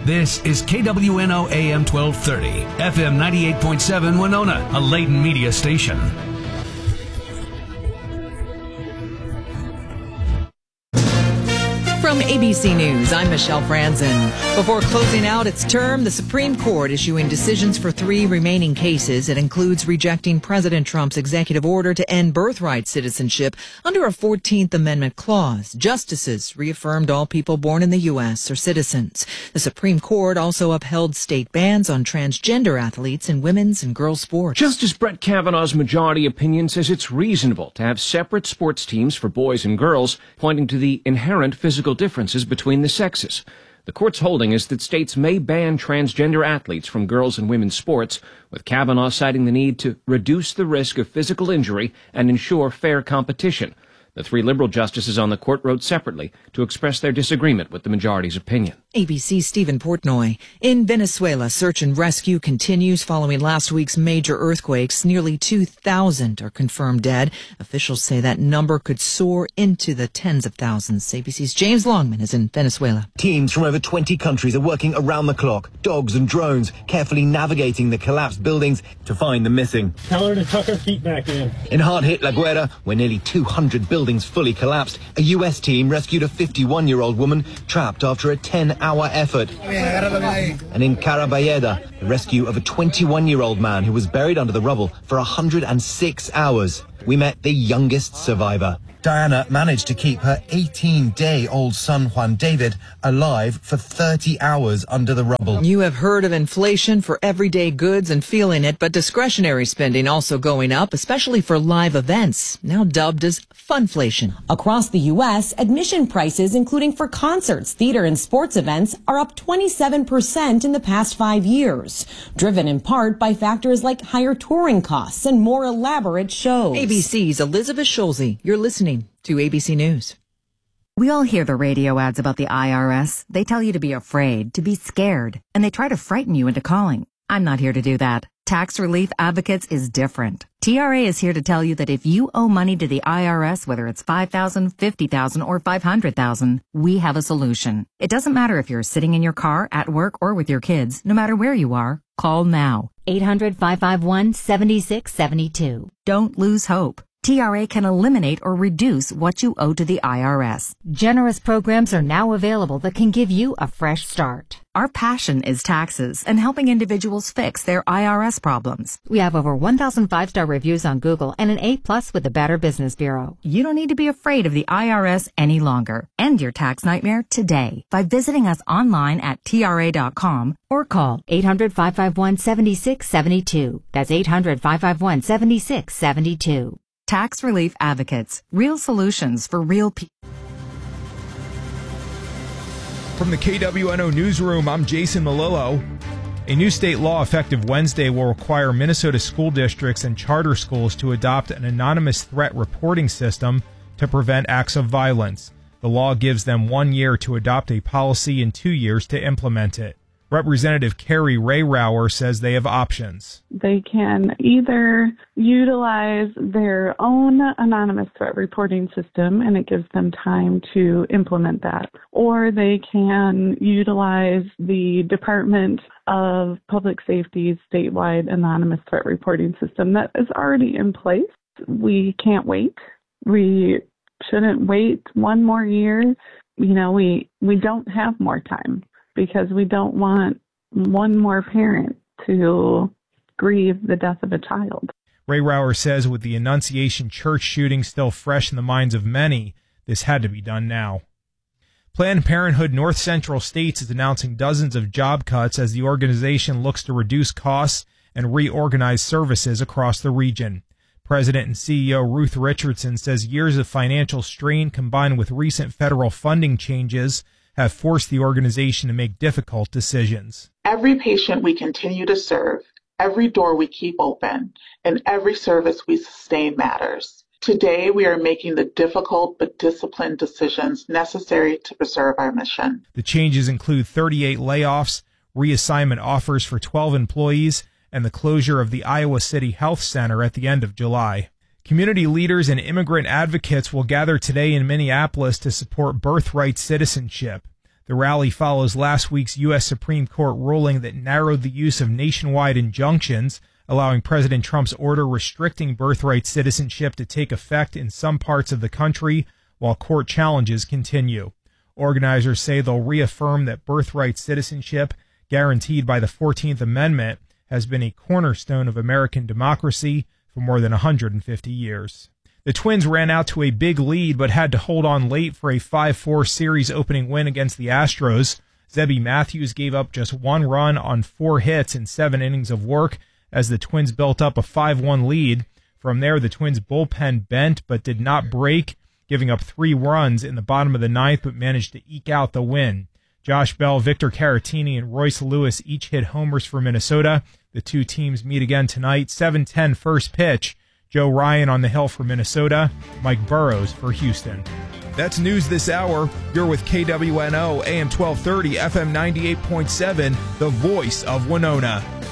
This is KWNO AM 1230, FM 98.7 Winona, a Layton media station. From ABC News, I'm Michelle Franzen. Before closing out its term, the Supreme Court issuing decisions for 3 remaining cases. It includes rejecting President Trump's executive order to end birthright citizenship under a 14th Amendment clause. Justices reaffirmed all people born in the U.S. are citizens. The Supreme Court also upheld state bans on transgender athletes in women's and girls' sports. Justice Brett Kavanaugh's majority opinion says it's reasonable to have separate sports teams for boys and girls, pointing to the inherent physical differences between the sexes. The court's holding is that states may ban transgender athletes from girls' and women's sports, with Kavanaugh citing the need to reduce the risk of physical injury and ensure fair competition. The 3 liberal justices on the court wrote separately to express their disagreement with the majority's opinion. ABC's Stephen Portnoy. In Venezuela, search and rescue continues following last week's major earthquakes. Nearly 2,000 are confirmed dead. Officials say that number could soar into the tens of thousands. ABC's James Longman is in Venezuela. Teams from over 20 countries are working around the clock, dogs and drones, carefully navigating the collapsed buildings to find the missing. Tell her to tuck her feet back in. In hard-hit La Guaira, where nearly 200 buildings fully collapsed, a U.S. team rescued a 51-year-old woman trapped after a 10-hour effort. And in Carabayeda, the rescue of a 21-year-old man who was buried under the rubble for 106 hours. We met the youngest survivor. Diana managed to keep her 18-day-old son, Juan David, alive for 30 hours under the rubble. You have heard of inflation for everyday goods and feeling it, but discretionary spending also going up, especially for live events, now dubbed as funflation. Across the U.S., admission prices, including for concerts, theater, and sports events, are up 27% in the past 5 years, driven in part by factors like higher touring costs and more elaborate shows. ABC's Elizabeth Schulze. You're listening to ABC News. We all hear the radio ads about the IRS. They tell you to be afraid, to be scared, and they try to frighten you into calling. I'm not here to do that. Tax Relief Advocates is different. TRA is here to tell you that if you owe money to the IRS, whether it's $5,000, $50,000, or $500,000, we have a solution. It doesn't matter if you're sitting in your car, at work, or with your kids. No matter where you are, call now. 800-551-7672. Don't lose hope. TRA can eliminate or reduce what you owe to the IRS. Generous programs are now available that can give you a fresh start. Our passion is taxes and helping individuals fix their IRS problems. We have over 1,000 5-star reviews on Google and an A+ with the Better Business Bureau. You don't need to be afraid of the IRS any longer. End your tax nightmare today by visiting us online at TRA.com or call 800-551-7672. That's 800-551-7672. Tax Relief Advocates. Real solutions for real people. From the KWNO Newsroom, I'm Jason Malillo. A new state law effective Wednesday will require Minnesota school districts and charter schools to adopt an anonymous threat reporting system to prevent acts of violence. The law gives them 1 year to adopt a policy and 2 years to implement it. Representative Carrie Rayrauer says they have options. They can either utilize their own anonymous threat reporting system, and it gives them time to implement that, or they can utilize the Department of Public Safety's statewide anonymous threat reporting system that is already in place. We can't wait. We shouldn't wait 1 more year. You know, we don't have more time, because we don't want one more parent to grieve the death of a child. Rayrauer says with the Annunciation Church shooting still fresh in the minds of many, this had to be done now. Planned Parenthood North Central States is announcing dozens of job cuts as the organization looks to reduce costs and reorganize services across the region. President and CEO Ruth Richardson says years of financial strain combined with recent federal funding changes have forced the organization to make difficult decisions. Every patient we continue to serve, every door we keep open, and every service we sustain matters. Today, we are making the difficult but disciplined decisions necessary to preserve our mission. The changes include 38 layoffs, reassignment offers for 12 employees, and the closure of the Iowa City Health Center at the end of July. Community leaders and immigrant advocates will gather today in Minneapolis to support birthright citizenship. The rally follows last week's U.S. Supreme Court ruling that narrowed the use of nationwide injunctions, allowing President Trump's order restricting birthright citizenship to take effect in some parts of the country while court challenges continue. Organizers say they'll reaffirm that birthright citizenship, guaranteed by the 14th Amendment, has been a cornerstone of American democracy for more than 150 years. The Twins ran out to a big lead but had to hold on late for a 5-4 series opening win against the Astros. Zebby Matthews gave up just 1 run on 4 hits in 7 innings of work as the Twins built up a 5-1 lead. From there, the Twins' bullpen bent but did not break, giving up 3 runs in the bottom of the 9th but managed to eke out the win. Josh Bell, Victor Caratini, and Royce Lewis each hit homers for Minnesota. The two teams meet again tonight, 7:10 first pitch. Joe Ryan on the hill for Minnesota, Mike Burrows for Houston. That's news this hour. You're with KWNO, AM 1230, FM 98.7, the voice of Winona.